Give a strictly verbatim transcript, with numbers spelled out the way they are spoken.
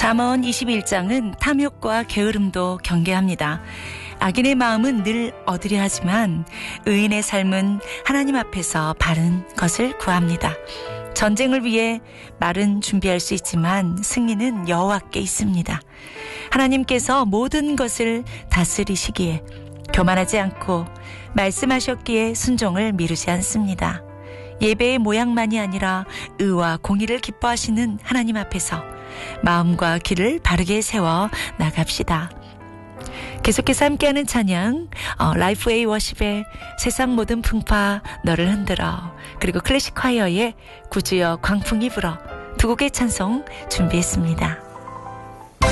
잠언 이십일 장은 탐욕과 게으름도 경계합니다. 악인의 마음은 늘 얻으려 하지만 의인의 삶은 하나님 앞에서 바른 것을 구합니다. 전쟁을 위해 말은 준비할 수 있지만 승리는 여호와께 있습니다. 하나님께서 모든 것을 다스리시기에 교만하지 않고 말씀하셨기에 순종을 미루지 않습니다. 예배의 모양만이 아니라 의와 공의를 기뻐하시는 하나님 앞에서 마음과 길을 바르게 세워 나갑시다. 계속해서 함께하는 찬양 어, 라이프웨이 워십의 세상 모든 풍파 너를 흔들어, 그리고 클래식 콰이어의 구주여 광풍이 불어 두 곡의 찬송 준비했습니다.